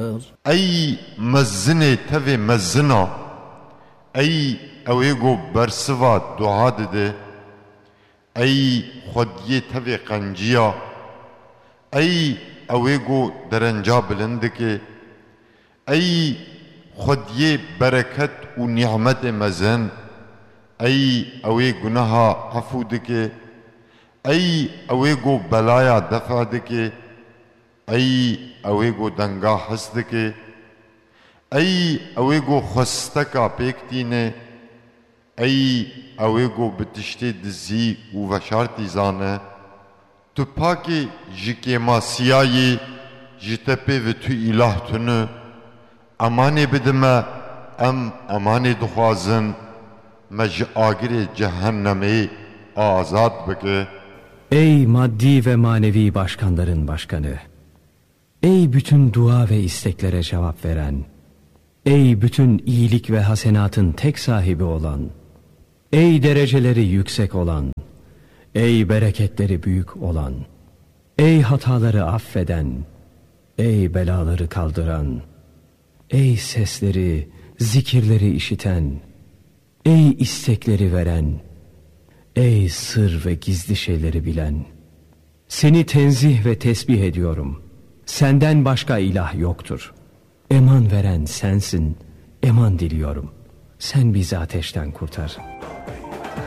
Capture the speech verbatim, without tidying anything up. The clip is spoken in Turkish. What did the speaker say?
kır. Ey mezzine teve mezzina, ey evego bersiva dua dede, ey xwediye teve qanciya, ey evego derenca bilindike, ey xwediye bereket u nimet mezen, ey evê gunaha afû dike, ey evego belaya defa dike, ey evego denga hes dike, ey evego xwesteka pêk tîne, ey evego bi tiştê dizî û veşartî zane, tu pakê ji kêmasiyayê ji te pê ve tu îlah tune, emanê bidime em emanê dixwazin, me ji agirê cehennemê azad bike. Ey maddi ve manevi başkanların başkanı, ey bütün dua ve isteklere cevap veren, ey bütün iyilik ve hasenatın tek sahibi olan, ey dereceleri yüksek olan, ey bereketleri büyük olan, ey hataları affeden, ey belaları kaldıran, ey sesleri, zikirleri işiten, ey istekleri veren, ey sır ve gizli şeyleri bilen, seni tenzih ve tesbih ediyorum. Senden başka ilah yoktur. Eman veren sensin, eman diliyorum. Sen bizi ateşten kurtar.